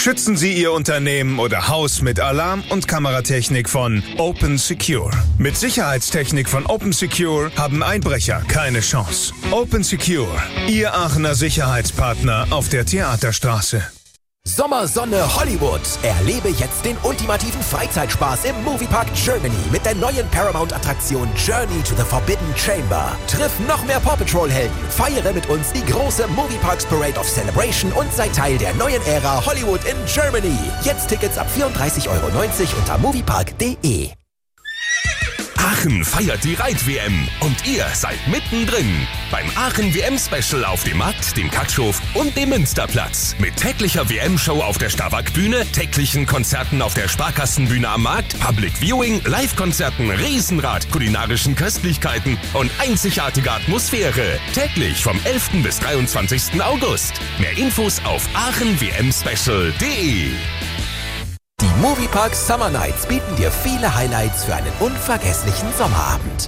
Schützen Sie Ihr Unternehmen oder Haus mit Alarm- und Kameratechnik von Open Secure. Mit Sicherheitstechnik von Open Secure haben Einbrecher keine Chance. Open Secure, Ihr Aachener Sicherheitspartner auf der Theaterstraße. Sommersonne Hollywood. Erlebe jetzt den ultimativen Freizeitspaß im Moviepark Germany mit der neuen Paramount-Attraktion Journey to the Forbidden Chamber. Triff noch mehr Paw Patrol-Helden, feiere mit uns die große Movieparks Parade of Celebration und sei Teil der neuen Ära Hollywood in Germany. Jetzt Tickets ab 34,90 € unter moviepark.de. Aachen feiert die Reit-WM und ihr seid mittendrin. Beim Aachen-WM-Special auf dem Markt, dem Katschhof und dem Münsterplatz. Mit täglicher WM-Show auf der Starwack-Bühne, täglichen Konzerten auf der Sparkassenbühne am Markt, Public Viewing, Live-Konzerten, Riesenrad, kulinarischen Köstlichkeiten und einzigartige Atmosphäre. Täglich vom 11. bis 23. August. Mehr Infos auf aachenwmspecial.de. Die Moviepark Summer Nights bieten dir viele Highlights für einen unvergesslichen Sommerabend.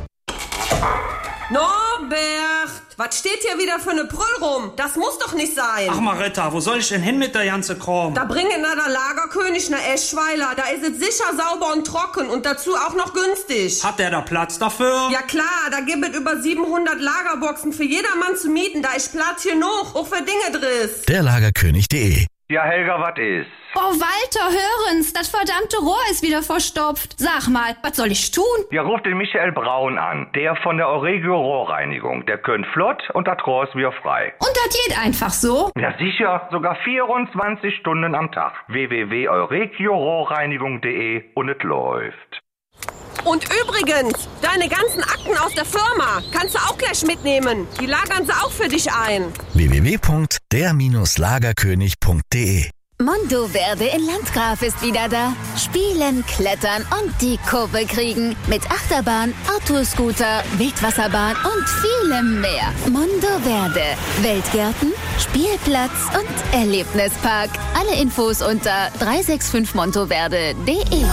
Norbert, was steht hier wieder für eine Brüll rum? Das muss doch nicht sein. Ach Maretta, wo soll ich denn hin mit der ganzen Kram? Da bringen na der Lagerkönig nach Eschweiler. Da ist es sicher sauber und trocken und dazu auch noch günstig. Hat der da Platz dafür? Ja klar, da gibt es über 700 Lagerboxen für jedermann zu mieten. Da ist Platz genug, auch für Dinge drin. Der Lagerkönig.de. Ja, Helga, was ist? Oh, Walter, hören's, das verdammte Rohr ist wieder verstopft. Sag mal, was soll ich tun? Ja, ruf den Michael Braun an, der von der Euregio Rohrreinigung. Der könnt flott und das Rohr ist wieder frei. Und das geht einfach so? Ja, sicher, sogar 24 Stunden am Tag. www.euregiorohrreinigung.de und es läuft. Und übrigens, deine ganzen Akten aus der Firma kannst du auch gleich mitnehmen. Die lagern sie auch für dich ein. www.der-lagerkönig.de. Mondoverde in Landgraf ist wieder da. Spielen, klettern und die Kurve kriegen. Mit Achterbahn, Autoscooter, Wildwasserbahn und vielem mehr. Mondoverde. Weltgärten, Spielplatz und Erlebnispark. Alle Infos unter 365montoverde.de.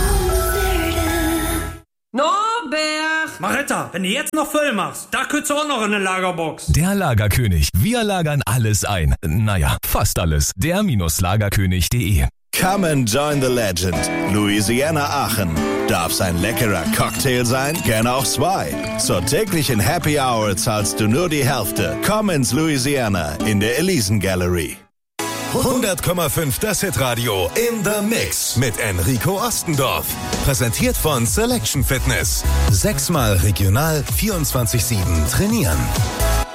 Norbert! Maretta, wenn du jetzt noch voll machst, da könntest du auch noch in eine Lagerbox. Der Lagerkönig. Wir lagern alles ein. Naja, fast alles. Der-Lagerkönig.de. Come and join the legend. Louisiana Aachen. Darf's ein leckerer Cocktail sein? Gerne auch zwei. Zur täglichen Happy Hour zahlst du nur die Hälfte. Komm ins Louisiana in der Elisen Gallery. 100,5 das Hitradio in the Mix mit Enrico Ostendorf. Präsentiert von Selection Fitness. 6-mal regional 24/7 trainieren.